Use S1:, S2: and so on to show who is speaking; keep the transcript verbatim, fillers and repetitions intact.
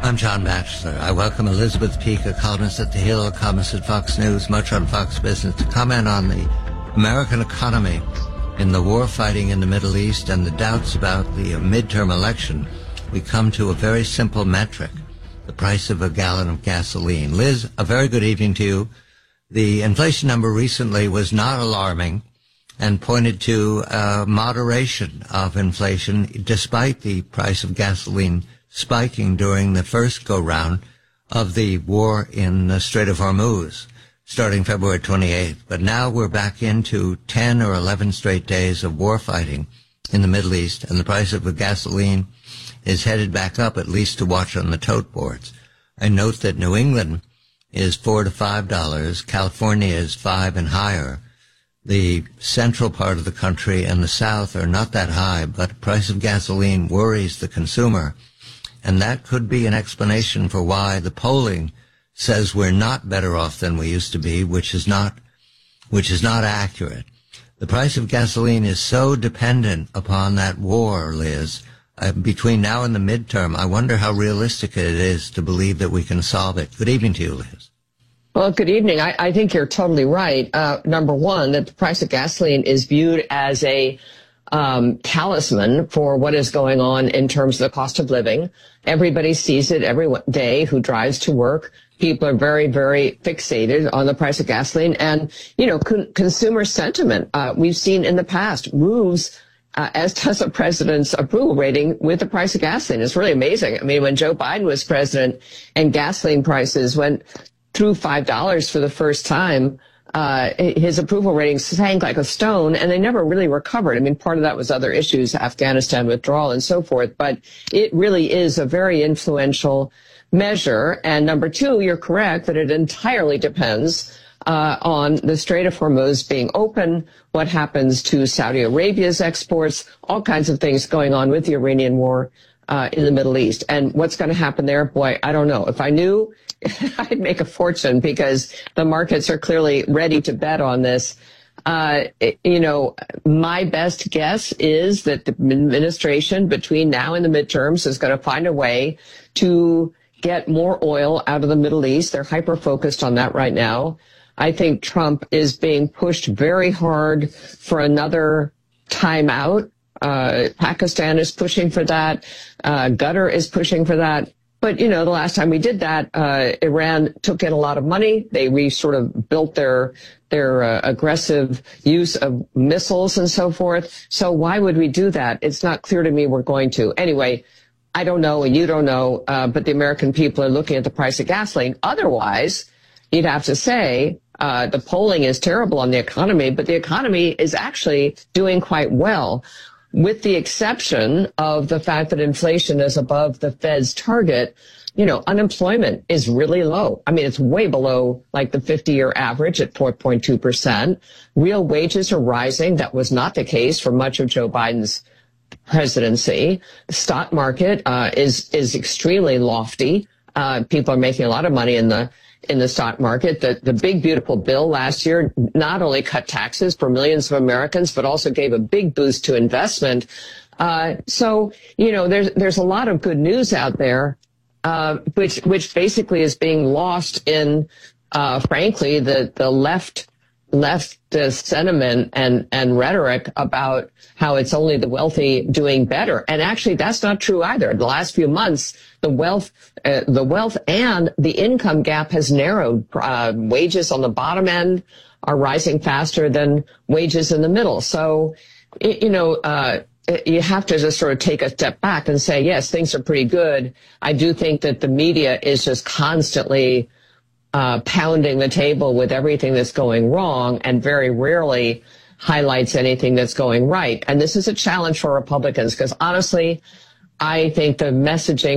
S1: I'm John Batchelor. I welcome Elizabeth Peake, a columnist at The Hill, a columnist at Fox News, much on Fox Business, to comment on the American economy in the war fighting in the Middle East and the doubts about the midterm election. We come to a very simple metric, the price of a gallon of gasoline. Liz, a very good evening to you. The inflation number recently was not alarming and pointed to uh, moderation of inflation despite the price of gasoline spiking during the first go-round of the war in the Strait of Hormuz, starting February twenty-eighth. But now we're back into ten or eleven straight days of war fighting in the Middle East, and the price of the gasoline is headed back up, at least to watch on the tote boards. I note that New England is four to five dollars, California is five and higher. The central part of the country and the south are not that high, but the price of gasoline worries the consumer. And that could be an explanation for why the polling says we're not better off than we used to be, which is not, which is not accurate. The price of gasoline is so dependent upon that war, Liz, uh, between now and the midterm. I wonder how realistic it is to believe that we can solve it. Good evening to you, Liz.
S2: Well, good evening. I, I think you're totally right. Uh, number one, that the price of gasoline is viewed as a Um, talisman for what is going on in terms of the cost of living. Everybody sees it every day who drives to work. People are very, very fixated on the price of gasoline. And, you know, con- consumer sentiment, uh, we've seen in the past moves, uh, as does the president's approval rating with the price of gasoline. It's really amazing. I mean, when Joe Biden was president and gasoline prices went through five dollars for the first time, Uh, his approval ratings sank like a stone, and they never really recovered. I mean, part of that was other issues, Afghanistan withdrawal and so forth, but it really is a very influential measure. And number two, you're correct that it entirely depends uh, on the Strait of Hormuz being open, what happens to Saudi Arabia's exports, all kinds of things going on with the Iranian war uh, in the Middle East. And what's going to happen there? Boy, I don't know. If I knew, I'd make a fortune, because the markets are clearly ready to bet on this. Uh, you know, my best guess is that the administration between now and the midterms is going to find a way to get more oil out of the Middle East. They're hyper-focused on that right now. I think Trump is being pushed very hard for another timeout. Uh, Pakistan is pushing for that. Uh, Qatar is pushing for that. But, you know, the last time we did that, uh, Iran took in a lot of money. They re sort of built their their uh, aggressive use of missiles and so forth. So why would we do that? It's not clear to me we're going to. Anyway, I don't know, and you don't know, uh, but the American people are looking at the price of gasoline. Otherwise, you'd have to say uh, the polling is terrible on the economy, but the economy is actually doing quite well, with the exception of the fact that inflation is above the Fed's target. You know, unemployment is really low. I mean, it's way below like the fifty-year average at four point two percent. Real wages are rising. That was not the case for much of Joe Biden's presidency. The stock market uh, is is extremely lofty. Uh, people are making a lot of money in the in the stock market. The, the big, beautiful bill last year not only cut taxes for millions of Americans, but also gave a big boost to investment. Uh, so, you know, there's, there's a lot of good news out there, uh, which, which basically is being lost in, uh, frankly, the, the left, left uh, sentiment and, and rhetoric about how it's only the wealthy doing better. And actually, that's not true either. The last few months, the wealth, uh, the wealth and the income gap has narrowed. Uh, wages on the bottom end are rising faster than wages in the middle. So, you know, uh, you have to just sort of take a step back and say, yes, things are pretty good. I do think that the media is just constantly uh, pounding the table with everything that's going wrong and very rarely highlights anything that's going right. And this is a challenge for Republicans, because honestly, I think the messaging